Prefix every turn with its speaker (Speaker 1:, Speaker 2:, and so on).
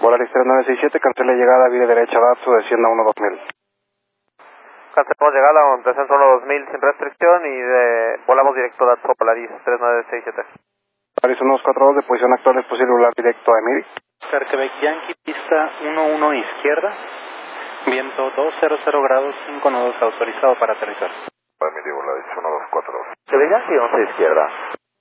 Speaker 1: Volaris 3967, cancele llegada, vía derecha, Datsu, descienda 12000.
Speaker 2: Cancelamos llegada, descenso 12000 sin restricción y volamos directo a Datsu, Volaris 3967.
Speaker 1: Volaris 1242, de posición actual es posible volar directo a Emiri.
Speaker 3: Quebec Yankee, pista 11 izquierda, viento 200 grados, 5 nodos autorizado para aterrizar.
Speaker 4: Emiri, Volaris 1242.
Speaker 2: Quebec Yankee 11 izquierda.